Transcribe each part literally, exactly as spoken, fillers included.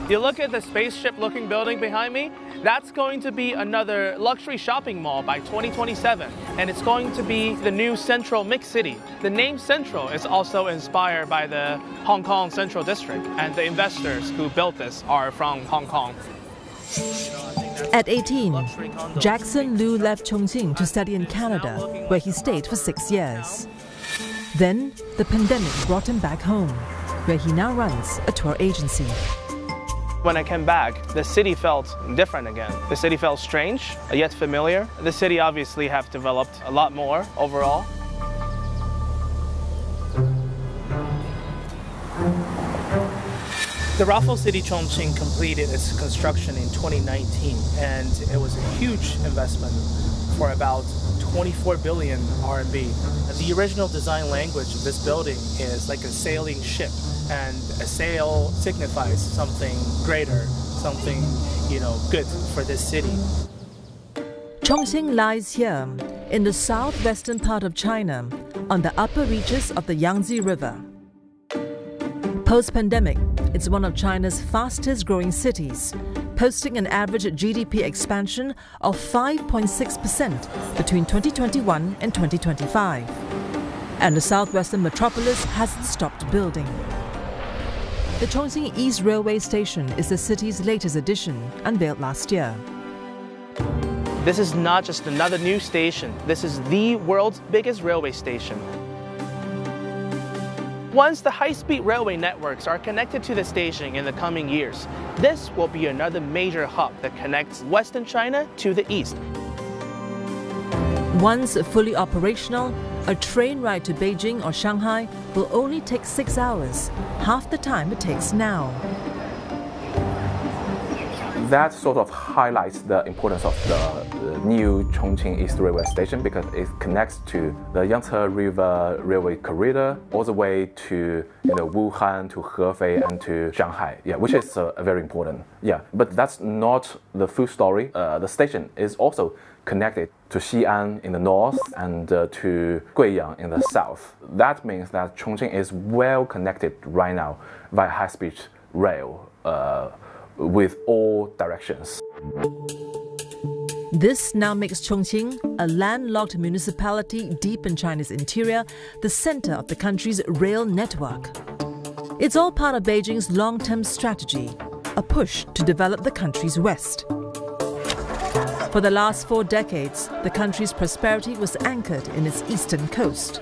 You look at the spaceship-looking building behind me, that's going to be another luxury shopping mall by twenty twenty-seven, and it's going to be the new Central Mix City. The name Central is also inspired by the Hong Kong Central District, and the investors who built this are from Hong Kong. At eighteen, Jackson Lu left Chongqing to study in Canada, where he stayed for six years. Then, the pandemic brought him back home, where he now runs a tour agency. When I came back, the city felt different again. The city felt strange, yet familiar. The city obviously have developed a lot more overall. The Raffles City Chongqing completed its construction in twenty nineteen, and it was a huge investment for about twenty-four billion R M B. The original design language of this building is like a sailing ship, and a sail signifies something greater, something, you know, good for this city. Chongqing lies here, in the southwestern part of China, on the upper reaches of the Yangtze River. Post-pandemic, it's one of China's fastest-growing cities, posting an average G D P expansion of five point six percent between twenty twenty-one and twenty twenty-five. And the southwestern metropolis hasn't stopped building. The Chongqing East Railway Station is the city's latest addition, unveiled last year. This is not just another new station. This is the world's biggest railway station. Once the high-speed railway networks are connected to the station in the coming years, this will be another major hub that connects Western China to the east. Once fully operational, a train ride to Beijing or Shanghai will only take six hours, half the time it takes now. That sort of highlights the importance of the, the new Chongqing East Railway Station because it connects to the Yangtze River Railway corridor all the way to you know Wuhan, to Hefei, and to Shanghai. Yeah, which is uh, very important. Yeah, but that's not the full story. Uh, the station is also connected to Xi'an in the north and uh, to Guiyang in the south. That means that Chongqing is well connected right now by high-speed rail. Uh, with all directions. This now makes Chongqing, a landlocked municipality deep in China's interior, the center of the country's rail network. It's all part of Beijing's long-term strategy, a push to develop the country's west. For the last four decades, the country's prosperity was anchored in its eastern coast.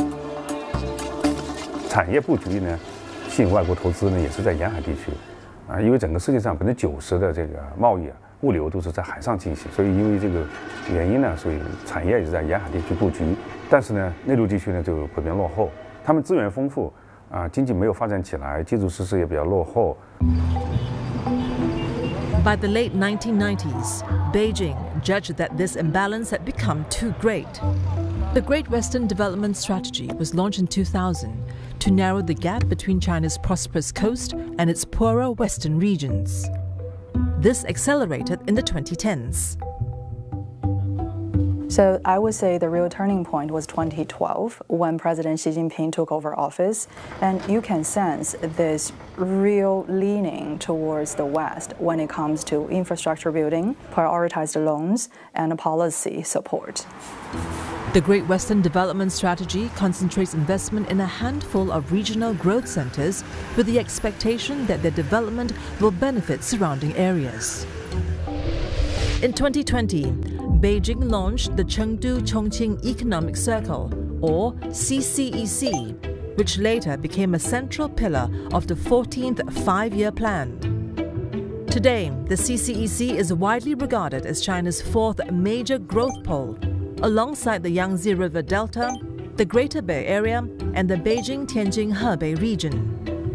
产业布局呢，吸引外国投资呢，也是在沿海地区。 啊，因为整个世界上百分之九十的这个贸易啊、物流都是在海上进行，所以因为这个原因呢，所以产业也是在沿海地区布局。但是呢，内陆地区呢就普遍落后，他们资源丰富，啊，经济没有发展起来，基础设施也比较落后。 By the late nineteen nineties, Beijing judged that this imbalance had become too great. The Great Western Development Strategy was launched in two thousand. To narrow the gap between China's prosperous coast and its poorer western regions. This accelerated in the twenty tens. So I would say the real turning point was twenty twelve when President Xi Jinping took over office, and you can sense this real leaning towards the West when it comes to infrastructure building, prioritized loans, and policy support. The Great Western Development Strategy concentrates investment in a handful of regional growth centers with the expectation that their development will benefit surrounding areas. In twenty twenty, Beijing launched the Chengdu-Chongqing Economic Circle, or C C E C, which later became a central pillar of the fourteenth Five-Year Plan. Today, the C C E C is widely regarded as China's fourth major growth pole, alongside the Yangtze River Delta, the Greater Bay Area, and the Beijing-Tianjin-Hebei region.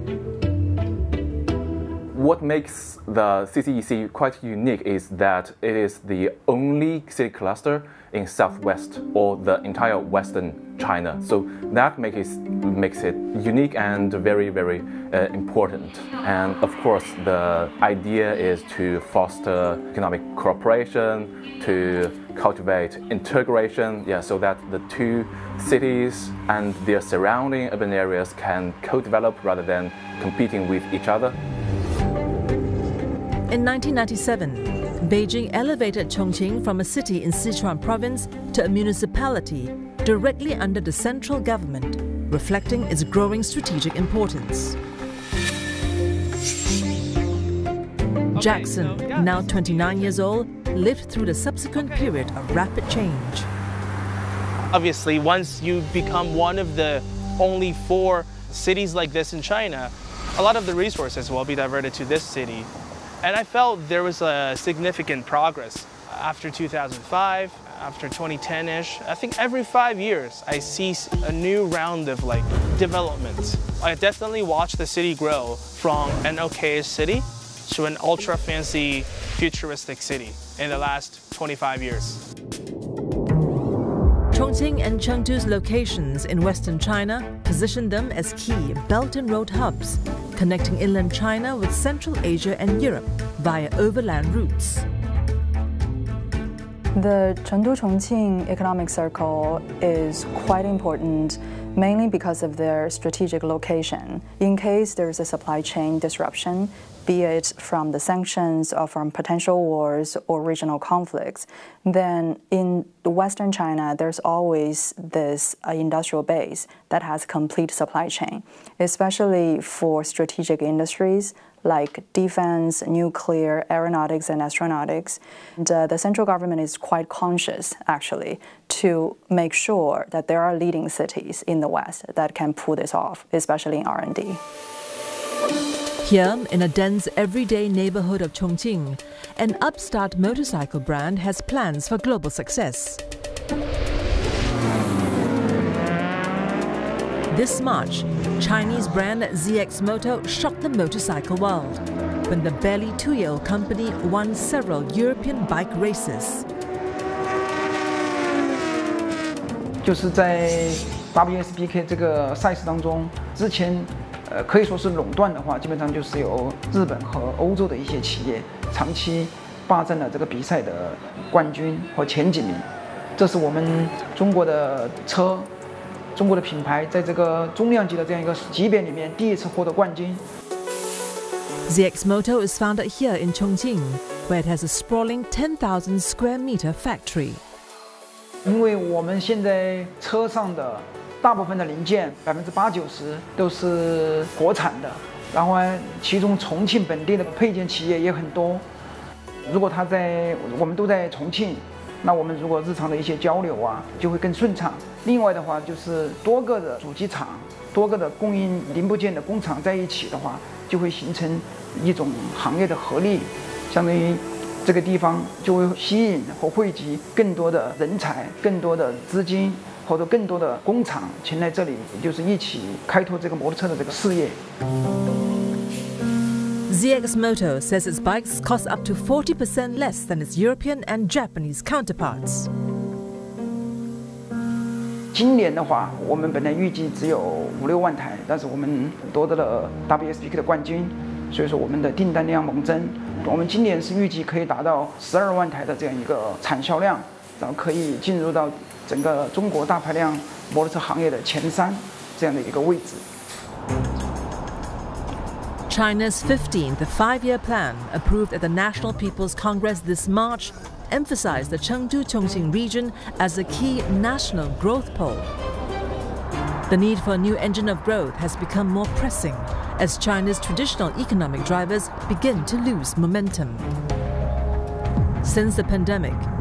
What makes the C C E C quite unique is that it is the only city cluster in southwest or the entire western China. So that makes it, makes it unique and very, very uh, important. And of course, the idea is to foster economic cooperation, to cultivate integration, yeah, so that the two cities and their surrounding urban areas can co-develop rather than competing with each other. In nineteen ninety-seven, Beijing elevated Chongqing from a city in Sichuan province to a municipality directly under the central government, reflecting its growing strategic importance. Jackson, now twenty-nine years old, lived through the subsequent period of rapid change. Obviously, once you become one of the only four cities like this in China, a lot of the resources will be diverted to this city. And I felt there was a significant progress. After two thousand five, after twenty ten-ish, I think every five years I see a new round of like development. I definitely watched the city grow from an okay city to an ultra fancy futuristic city in the last twenty-five years. Chongqing and Chengdu's locations in western China position them as key Belt and Road hubs, connecting inland China with Central Asia and Europe via overland routes. The Chengdu-Chongqing Economic Circle is quite important, mainly because of their strategic location. In case there is a supply chain disruption, be it from the sanctions or from potential wars or regional conflicts, then in Western China, there's always this uh, industrial base that has complete supply chain, especially for strategic industries like defense, nuclear, aeronautics, and astronautics. And, uh, the central government is quite conscious, actually, to make sure that there are leading cities in the West that can pull this off, especially in R and D. Here, in a dense everyday neighborhood of Chongqing, an upstart motorcycle brand has plans for global success. This March, Chinese brand Z X Moto shocked the motorcycle world when the barely two-year-old company won several European bike races. 就是在 W S B K 这个赛事当中，之前呃可以说是垄断的话，基本上就是由日本和欧洲的一些企业长期霸占了这个比赛的冠军和前几名。这是我们中国的车。 中国的品牌在这个中量级的这样一个级别里面第一次获得冠军。 Z X Moto is founded here in Chongqing, where it has a sprawling ten thousand square meter factory. 因为我们现在车上的大部分的零件，百分之八九十都是国产的，然后呢，其中重庆本地的配件企业也很多。如果他在，我们都在重庆。 那我们如果日常的一些交流啊，就会更顺畅。另外的话，就是多个的主机厂、多个的供应零部件的工厂在一起的话，就会形成一种行业的合力，相当于这个地方就会吸引和汇集更多的人才、更多的资金或者更多的工厂前来这里，就是一起开拓这个摩托车的这个事业。 Z X Moto says its bikes cost up to forty percent less than its European and Japanese counterparts. 今年的话，我们本来预计只有五六万台，但是我们夺得了 W S B K 的冠军，所以说我们的订单量猛增。我们今年是预计可以达到十二万台的这样一个产销量，然后可以进入到整个中国大排量摩托车行业的前三这样的一个位置。 China's fifteenth five-year plan, approved at the National People's Congress this March, emphasized the Chengdu-Chongqing region as a key national growth pole. The need for a new engine of growth has become more pressing as China's traditional economic drivers begin to lose momentum. Since the pandemic,